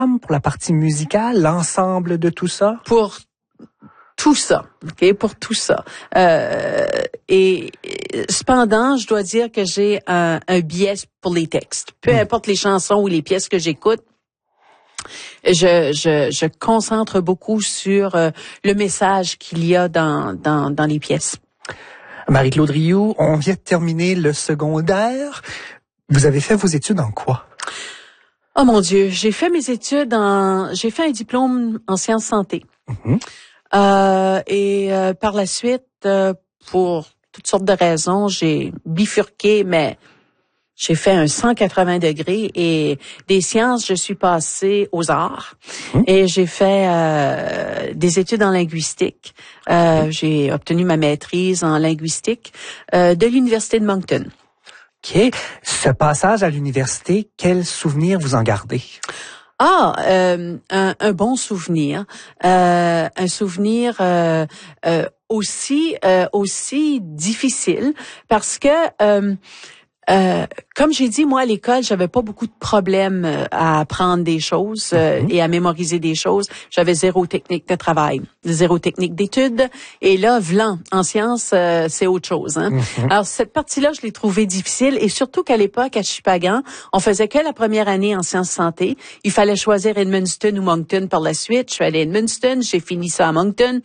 pour la partie musicale, l'ensemble de tout ça? Pour tout ça, ok, pour tout ça. Et cependant, je dois dire que j'ai un biais pour les textes. Peu importe les chansons ou les pièces que j'écoute, je concentre beaucoup sur le message qu'il y a dans les pièces. Marie-Claude Rioux, on vient de terminer le secondaire. Vous avez fait vos études en quoi? Oh mon Dieu, j'ai fait mes études j'ai fait un diplôme en sciences santé. Par la suite, pour toutes sortes de raisons, j'ai bifurqué, mais j'ai fait un 180 degrés et des sciences, je suis passée aux arts et j'ai fait des études en linguistique. J'ai obtenu ma maîtrise en linguistique de l'Université de Moncton. OK. Ce passage à l'université, quel souvenir vous en gardez? Un bon souvenir. Un souvenir aussi difficile parce que comme j'ai dit, moi, à l'école, j'avais pas beaucoup de problèmes à apprendre des choses et à mémoriser des choses. J'avais zéro technique de travail, zéro technique d'études. Et là, vlan, en sciences, c'est autre chose. Hein? Alors, cette partie-là, je l'ai trouvée difficile. Et surtout qu'à l'époque, à Chupagan, on faisait que la première année en sciences santé. Il fallait choisir Edmundston ou Moncton par la suite. Je suis allée à Edmundston, j'ai fini ça à Moncton.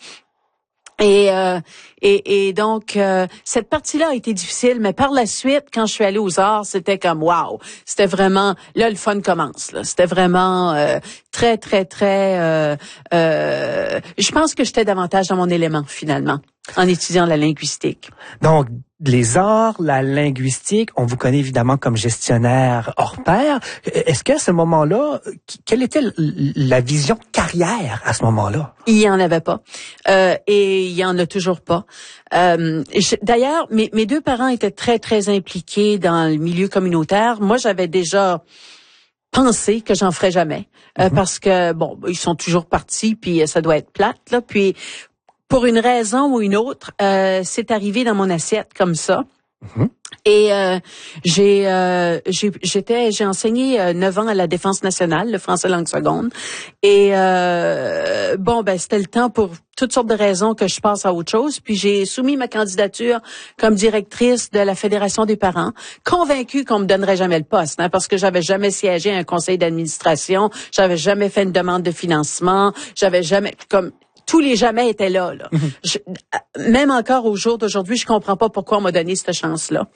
Et donc cette partie-là a été difficile, mais par la suite, quand je suis allée aux arts, c'était comme wow, c'était vraiment là le fun commence. Là, c'était vraiment très très très. Je pense que j'étais davantage dans mon élément finalement en étudiant la linguistique. Donc les arts, la linguistique, on vous connaît évidemment comme gestionnaire hors pair. Est-ce qu'à ce moment-là, quelle était la vision carrière à ce moment-là? Il y en avait pas. Et il y en a toujours pas. D'ailleurs, mes deux parents étaient très, très impliqués dans le milieu communautaire. Moi, j'avais déjà pensé que j'en ferais jamais. Parce que, bon, ils sont toujours partis, puis ça doit être plate, là. Puis, pour une raison ou une autre, c'est arrivé dans mon assiette comme ça. Et j'ai enseigné 9 ans à la Défense nationale, le français langue seconde. Et c'était le temps pour toutes sortes de raisons que je passe à autre chose. Puis j'ai soumis ma candidature comme directrice de la Fédération des parents, convaincue qu'on me donnerait jamais le poste, hein, parce que j'avais jamais siégé à un conseil d'administration, j'avais jamais fait une demande de financement, j'avais jamais tous les jamais étaient là. Même encore au jour d'aujourd'hui, je comprends pas pourquoi on m'a donné cette chance-là.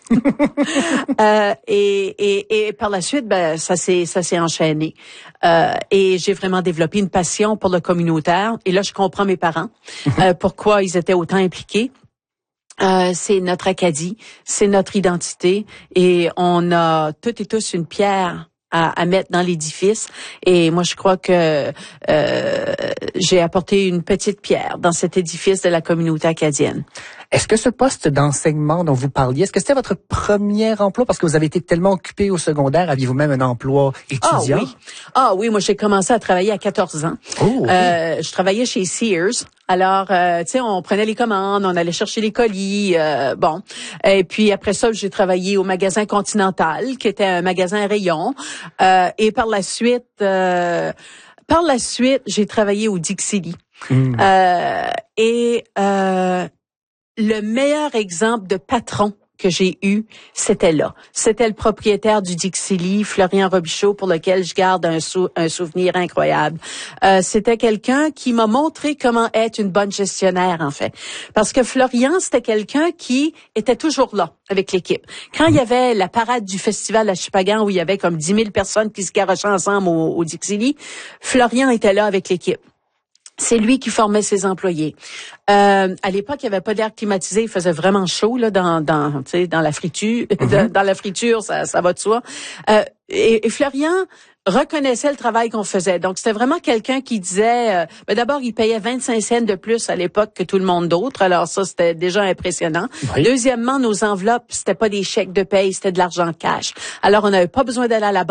Et par la suite, ça s'est enchaîné. Et j'ai vraiment développé une passion pour le communautaire. Et là, je comprends mes parents, pourquoi ils étaient autant impliqués. C'est notre Acadie, c'est notre identité. Et on a toutes et tous une pierre à mettre dans l'édifice. Et moi, je crois que j'ai apporté une petite pierre dans cet édifice de la communauté acadienne. Est-ce que ce poste d'enseignement dont vous parliez, est-ce que c'était votre premier emploi? Parce que vous avez été tellement occupé au secondaire, aviez-vous même un emploi étudiant? Ah oui, moi j'ai commencé à travailler à 14 ans. Oh, okay. Je travaillais chez Sears. Alors, tu sais, on prenait les commandes, on allait chercher les colis, bon. Et puis après ça, j'ai travaillé au magasin Continental, qui était un magasin rayon. Et par la suite, j'ai travaillé au Dixie. Le meilleur exemple de patron que j'ai eu, c'était là. C'était le propriétaire du Dixie, Florian Robichaud, pour lequel je garde un souvenir incroyable. C'était quelqu'un qui m'a montré comment être une bonne gestionnaire, en fait. Parce que Florian, c'était quelqu'un qui était toujours là avec l'équipe. Quand il y avait la parade du festival à Chupagan, où il y avait comme 10 000 personnes qui se garochaient ensemble au Dixie, Florian était là avec l'équipe. C'est lui qui formait ses employés. À l'époque, il n'y avait pas d'air climatisé, il faisait vraiment chaud là dans la friture. Dans la friture, ça va de soi. Et Florian reconnaissait le travail qu'on faisait. Donc, c'était vraiment quelqu'un qui disait... d'abord, il payait 25 cents de plus à l'époque que tout le monde d'autre. Alors ça, c'était déjà impressionnant. Oui. Deuxièmement, nos enveloppes, c'était pas des chèques de paye, c'était de l'argent cash. Alors, on n'avait pas besoin d'aller à la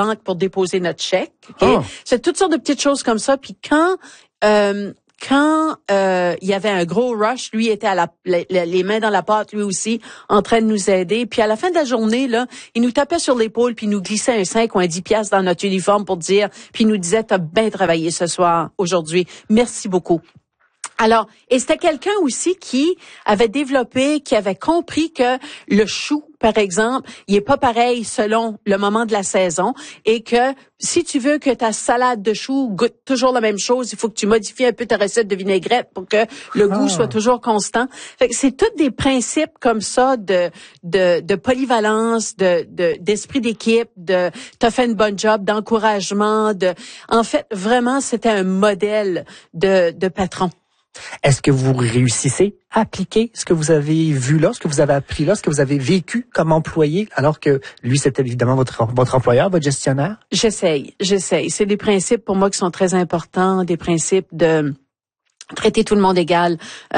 quand il y avait un gros rush, lui était à les mains dans la pâte, lui aussi, en train de nous aider. Puis à la fin de la journée, là, il nous tapait sur l'épaule, puis il nous glissait un 5 ou un 10 piastres dans notre uniforme pour dire, puis il nous disait, t'as bien travaillé ce soir, aujourd'hui. Merci beaucoup. Alors, et c'était quelqu'un aussi qui avait développé, qui avait compris que le chou, par exemple, il est pas pareil selon le moment de la saison et que si tu veux que ta salade de choux goûte toujours la même chose, il faut que tu modifies un peu ta recette de vinaigrette pour que le goût soit toujours constant. Fait que c'est tous des principes comme ça de polyvalence, d'esprit d'équipe, t'as fait une bonne job, d'encouragement, en fait, vraiment, c'était un modèle de patron. Est-ce que vous réussissez à appliquer ce que vous avez vu là, ce que vous avez appris là, ce que vous avez vécu comme employé, alors que lui, c'était évidemment votre employeur, votre gestionnaire? J'essaye. C'est des principes pour moi qui sont très importants, des principes de traiter tout le monde égal,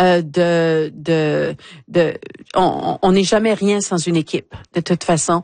on n'est jamais rien sans une équipe, de toute façon,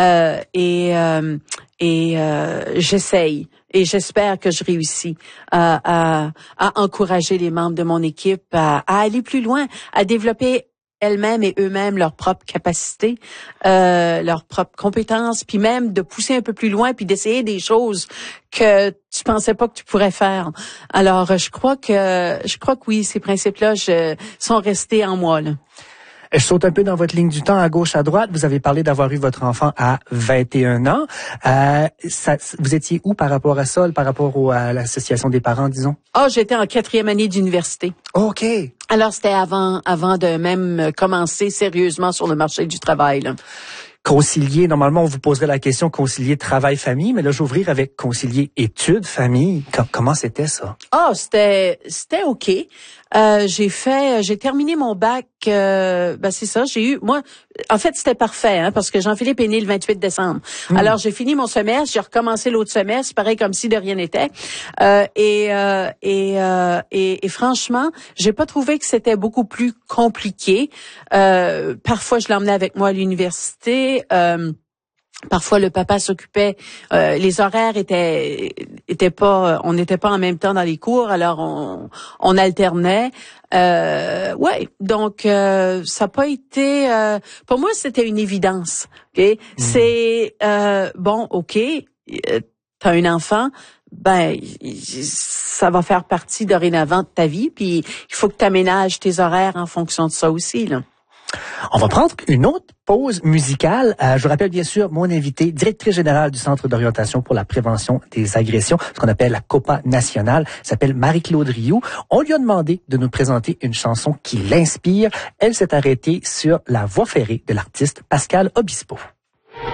j'essaye. Et j'espère que je réussis à encourager les membres de mon équipe à aller plus loin, à développer elles-mêmes et eux-mêmes leurs propres capacités, leurs propres compétences, puis même de pousser un peu plus loin, puis d'essayer des choses que tu pensais pas que tu pourrais faire. Alors, je crois que oui, ces principes-là sont restés en moi, là. Je saute un peu dans votre ligne du temps, à gauche, à droite. Vous avez parlé d'avoir eu votre enfant à 21 ans. Vous étiez où par rapport à ça, par rapport à l'association des parents, disons? J'étais en 4e année d'université. OK. Alors, c'était avant de même commencer sérieusement sur le marché du travail, là. Concilier, normalement, on vous poserait la question concilier travail-famille, mais là, j'ouvrir avec concilier études-famille. Comment c'était ça? C'était OK. J'ai terminé mon bac, c'est ça, en fait, c'était parfait, parce que Jean-Philippe est né le 28 décembre. Alors, j'ai fini mon semestre, j'ai recommencé l'autre semestre, pareil comme si de rien n'était. Et franchement, j'ai pas trouvé que c'était beaucoup plus compliqué. Parfois, je l'emmenais avec moi à l'université. Parfois, le papa s'occupait. Les horaires étaient pas. On n'était pas en même temps dans les cours, alors on alternait. Donc ça n'a pas été. Pour moi, c'était une évidence. Ok, c'est ok. T'as un enfant. Ça va faire partie dorénavant de ta vie. Puis il faut que tu aménages tes horaires en fonction de ça aussi, là. On va prendre une autre pause musicale. Je vous rappelle bien sûr mon invité, directrice générale du Centre d'orientation pour la prévention des agressions, ce qu'on appelle la COPA nationale, s'appelle Marie-Claude Rioux. On lui a demandé de nous présenter une chanson qui l'inspire. Elle s'est arrêtée sur La Voix ferrée de l'artiste Pascal Obispo.